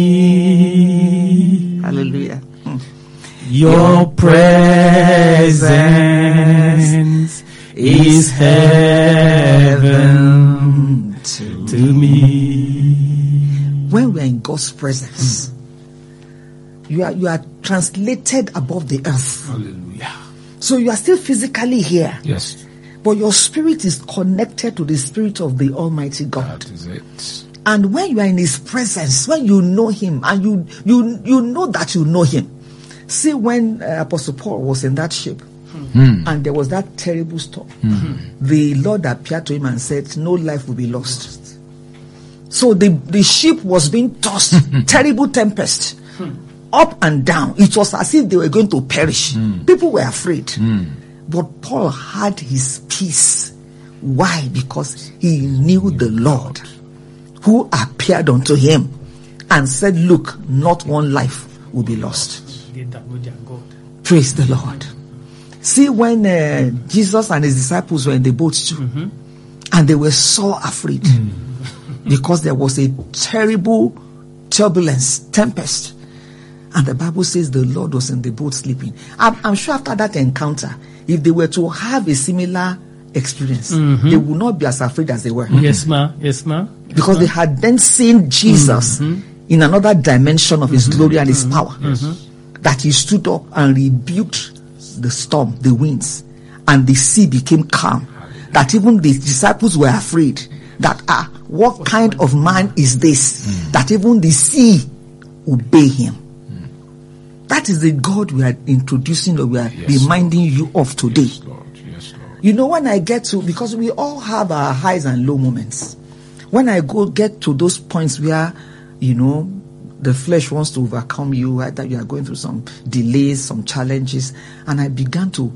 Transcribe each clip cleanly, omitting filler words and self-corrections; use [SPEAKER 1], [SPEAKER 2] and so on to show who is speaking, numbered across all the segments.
[SPEAKER 1] Hallelujah.
[SPEAKER 2] Your presence is heaven to me.
[SPEAKER 1] When we are in God's presence, you are translated above the earth.
[SPEAKER 2] Hallelujah.
[SPEAKER 1] So you are still physically here.
[SPEAKER 2] Yes.
[SPEAKER 1] But your spirit is connected to the spirit of the Almighty God.
[SPEAKER 2] That is it.
[SPEAKER 1] And when you are in His presence, when you know Him, and you know that you know Him. See, when Apostle Paul was in that ship, and there was that terrible storm, the Lord appeared to him and said, no life will be lost. So the ship was being tossed, terrible tempest, up and down. It was as if they were going to perish. People were afraid. But Paul had his peace. Why? Because he knew the Lord, who appeared unto him and said, look, not one life will be lost. Praise the Lord. See, when Jesus and his disciples were in the boat too, and they were so afraid because there was a terrible turbulence, tempest, and the Bible says the Lord was in the boat sleeping. I'm sure after that encounter, if they were to have a similar experience, they would not be as afraid as they were.
[SPEAKER 2] Yes, ma. Yes, ma.
[SPEAKER 1] Because they had then seen Jesus in another dimension of his glory and his power. That he stood up and rebuked the storm, the winds, and the sea became calm. That even the disciples were afraid that, what kind of man is this? That even the sea obey him. That is the God we are introducing, or we are reminding you of today.
[SPEAKER 2] Yes, Lord. Yes, Lord.
[SPEAKER 1] You know, when I get to, because we all have our highs and low moments. When I get to those points where, you know, the flesh wants to overcome you, that you are going through some delays, some challenges, and I begin to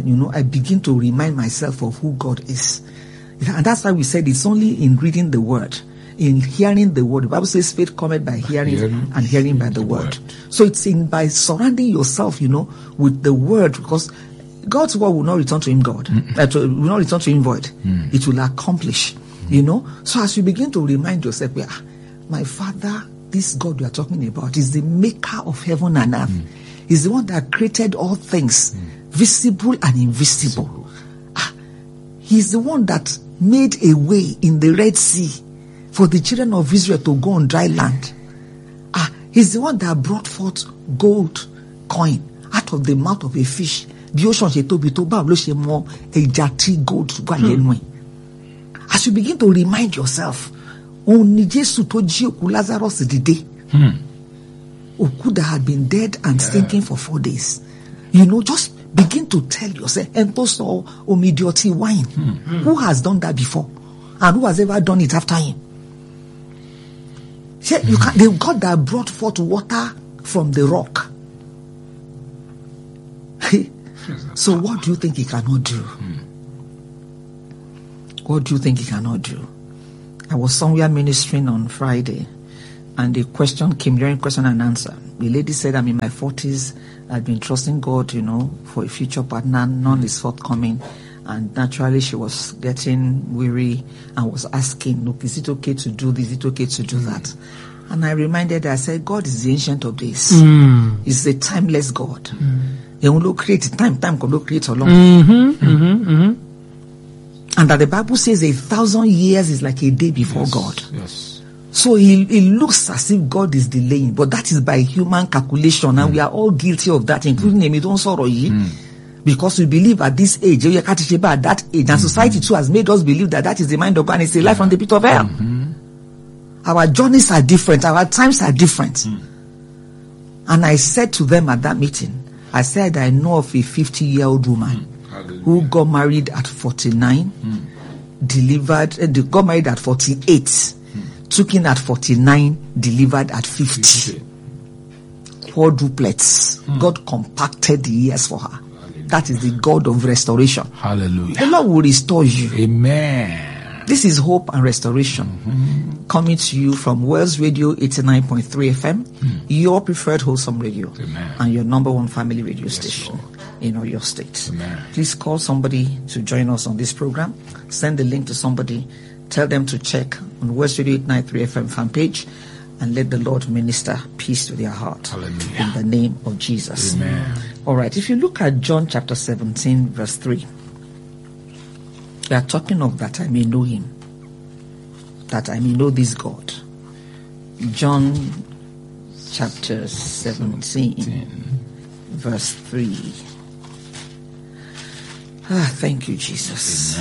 [SPEAKER 1] remind myself of who God is. And that's why we said it's only in reading the word, in hearing the word. The Bible says faith cometh by hearing and hearing by the word. So it's by surrounding yourself, with the word, because God's word will not return to him will not return to him void. It will accomplish, So as you begin to remind yourself, my Father, this God we are talking about, is the maker of heaven and earth. He's the one that created all things, visible and invisible. He's the one that made a way in the Red Sea for the children of Israel to go on dry land. He's the one that brought forth gold coin out of the mouth of a fish. The ocean gold. As you begin to remind yourself, only Jesus to Lazarus did Oku that had been dead and stinking for 4 days. Just begin to tell yourself, and also omidioti wine. Who has done that before? And who has ever done it after him? The God that brought forth water from the rock. So what do you think he cannot do? What do you think he cannot do? I was somewhere ministering on Friday, and the question came during question and answer. The lady said, I'm in my 40s. I've been trusting God, for a future partner. None is forthcoming. And naturally, she was getting weary and was asking, look, is it okay to do this? Is it okay to do that? And I reminded her, I said, God is the ancient of days. He's a timeless God. He will create time can create a long. And that the Bible says 1,000 years is like a day before God.
[SPEAKER 2] Yes.
[SPEAKER 1] So it looks as if God is delaying, but that is by human calculation, and we are all guilty of that, including Emidon Soroyi, because we believe at this age, at that age, and society too has made us believe that is the mind of God, and it's a life from the pit of hell. Our journeys are different, our times are different. And I said to them at that meeting, I said, I know of a 50-year-old woman who got married at 49, got married at 48, took in at 49, delivered at 50. Quadruplets. God compacted the years for her. That is the God of restoration.
[SPEAKER 2] Hallelujah.
[SPEAKER 1] The Lord will restore you.
[SPEAKER 2] Amen.
[SPEAKER 1] This is Hope and Restoration, coming to you from Wells Radio 89.3 FM, your preferred wholesome radio, and your number one family radio station in your state. Please call somebody to join us on this program. Send the link to somebody. Tell them to check on Wells Radio 893 FM fan page. and let the Lord minister peace to their heart.
[SPEAKER 2] Hallelujah.
[SPEAKER 1] In the name of Jesus.
[SPEAKER 2] Amen.
[SPEAKER 1] All right, if you look at John chapter 17, verse 3, we are talking of that I may know him, that I may know this God. John chapter 17, verse 3. Thank you, Jesus.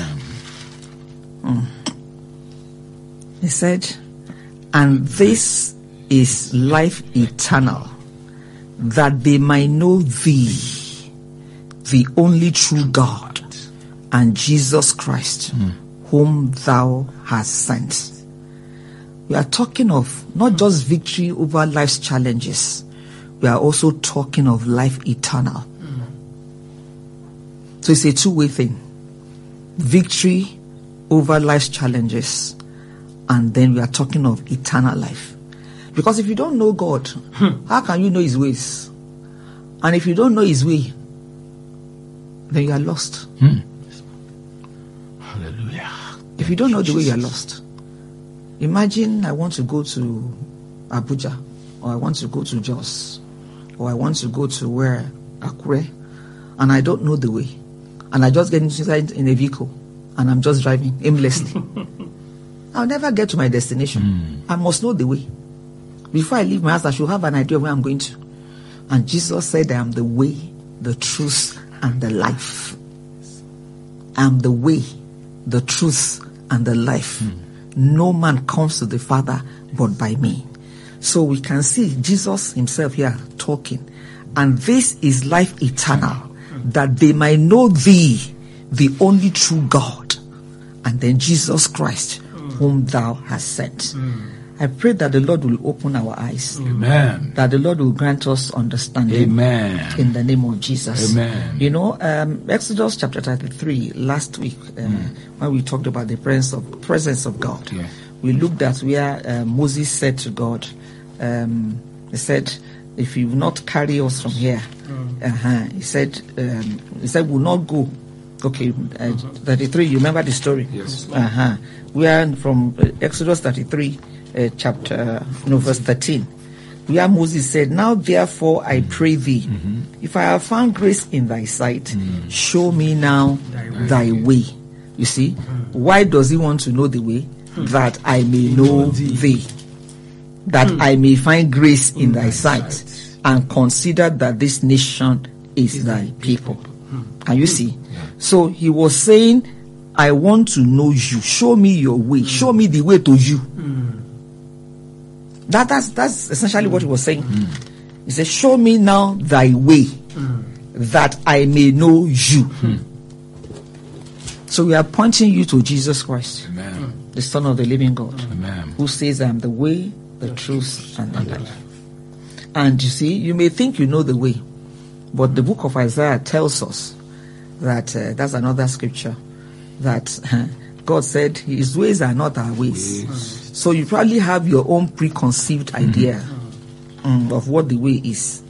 [SPEAKER 1] He said, and this is life eternal, that they might know thee, the only true God, and Jesus Christ, whom thou hast sent. We are talking of not just victory over life's challenges, we are also talking of life eternal. So it's a two-way thing. Victory over life's challenges, and then we are talking of eternal life. Because if you don't know God, how can you know his ways? And if you don't know his way, then you are lost.
[SPEAKER 2] Hallelujah.
[SPEAKER 1] If you don't know the way, you are lost. Imagine I want to go to Abuja, or I want to go to Jos, or I want to go to where Akure, and I don't know the way, and I just get inside in a vehicle, and I'm just driving aimlessly. I'll never get to my destination. I must know the way. Before I leave my house, I should have an idea of where I'm going to. And Jesus said, I am the way, the truth, and the life. I am the way, the truth, and the life. No man comes to the Father but by me. So we can see Jesus himself here talking. And this is life eternal, that they might know thee, the only true God, and then Jesus Christ, whom thou hast sent. I pray that the Lord will open our eyes.
[SPEAKER 2] Amen.
[SPEAKER 1] That the Lord will grant us understanding.
[SPEAKER 2] Amen.
[SPEAKER 1] In the name of Jesus.
[SPEAKER 2] Amen.
[SPEAKER 1] You know, Exodus chapter 33, last week, when we talked about the presence of God, we looked at where Moses said to God, he said, if you will not carry us from here, he said, we'll not go. Okay, 33, you remember the story?
[SPEAKER 2] Yes.
[SPEAKER 1] We are from Exodus 33, verse 13. Where Moses said, now therefore I pray thee, if I have found grace in thy sight, show me now thy way. You see, why does he want to know the way? That I may know thee, that I may find grace in thy sight, and consider that this nation is thy people. Can you see? So he was saying, I want to know you. Show me your way. Show me the way to you. That's essentially what he was saying. He said, show me now thy way, that I may know you. So we are pointing you to Jesus Christ, the Son of the living God, who says, I am the way, the truth, and the life. And you see, you may think you know the way, but the book of Isaiah tells us that that's another scripture, that God said his ways are not our ways. So you probably have your own preconceived idea of what the way is.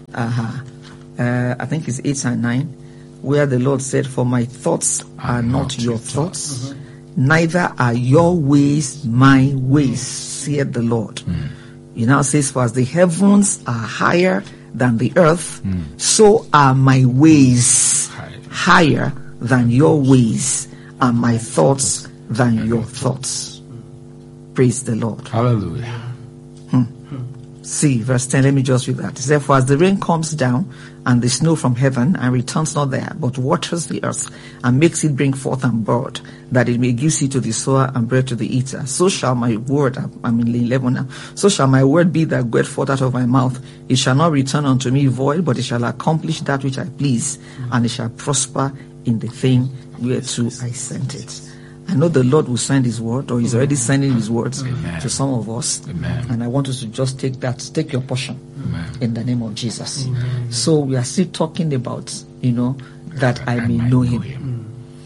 [SPEAKER 1] I think it's 8 and 9, where the Lord said, for my thoughts are not your thoughts, neither are your ways my ways, saith the Lord. He now says, for as the heavens are higher than the earth, so are my ways higher than your ways, and my thoughts than your thoughts. Praise the Lord.
[SPEAKER 2] Hallelujah.
[SPEAKER 1] See, verse 10, let me just read that. It says, for as the rain comes down and the snow from heaven and returns not there, but waters the earth and makes it bring forth and bud, that it may give seed to the sower and bread to the eater, so shall my word, I'm in 11 now, so shall my word be that goeth forth out of my mouth. It shall not return unto me void, but it shall accomplish that which I please, and it shall prosper in the thing whereto I sent it. I know the Lord will send his word, or he's already sending his words to some of us. And I want us to just take your portion in the name of Jesus. So we are still talking about, that I may know him.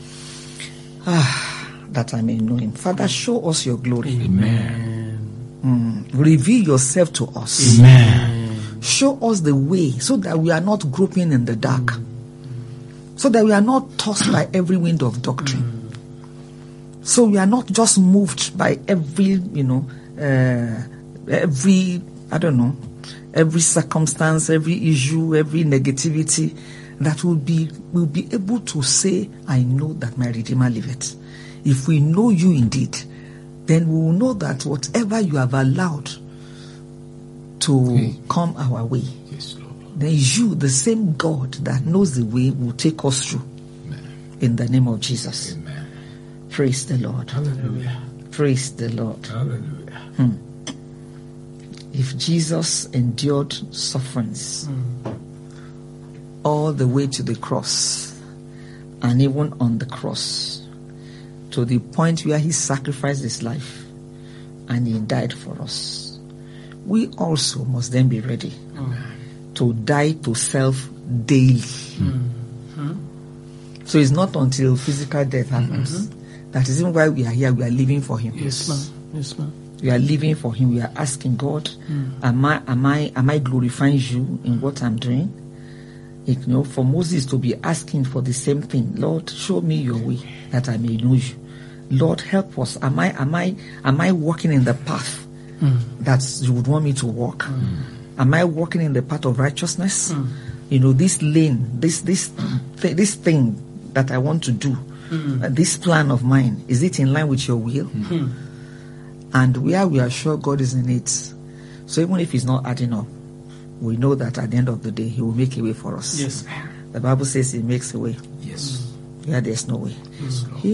[SPEAKER 1] That I may know him. Father, show us your glory.
[SPEAKER 2] Amen.
[SPEAKER 1] Reveal yourself to us.
[SPEAKER 2] Amen.
[SPEAKER 1] Show us the way, so that we are not groping in the dark. So that we are not tossed by every wind of doctrine. So we are not just moved by every, every, I don't know, every circumstance, every issue, every negativity, that will be able to say, I know that my Redeemer liveth. If we know you indeed, then we will know that whatever you have allowed to come our way,
[SPEAKER 3] Yes, Lord.
[SPEAKER 1] then you, the same God that knows the way, will take us through.
[SPEAKER 3] Amen.
[SPEAKER 1] In the name of Jesus.
[SPEAKER 3] Amen.
[SPEAKER 1] Praise the Lord.
[SPEAKER 3] Hallelujah.
[SPEAKER 1] Praise the Lord.
[SPEAKER 3] Hallelujah.
[SPEAKER 1] If Jesus endured sufferings all the way to the cross, and even on the cross, to the point where he sacrificed his life and he died for us, we also must then be ready to die to self daily. So it's not until physical death happens. That is even why we are here. We are living for him.
[SPEAKER 2] Yes, ma'am. Yes, ma'am.
[SPEAKER 1] We are living for him. We are asking God, am I glorifying you in what I'm doing? You know, for Moses to be asking for the same thing, Lord, show me your way that I may know you. Lord, help us. Am I walking in the path that you would want me to walk? Am I walking in the path of righteousness? You know, this lane, this thing that I want to do, this plan of mine, is it in line with your will? And where we are sure God is in it, so even if he's not adding up, we know that at the end of the day, he will make a way for us.
[SPEAKER 2] Yes.
[SPEAKER 1] The Bible says he makes a way
[SPEAKER 3] Yes.
[SPEAKER 1] where there's no way.
[SPEAKER 3] Yes, Lord.
[SPEAKER 1] He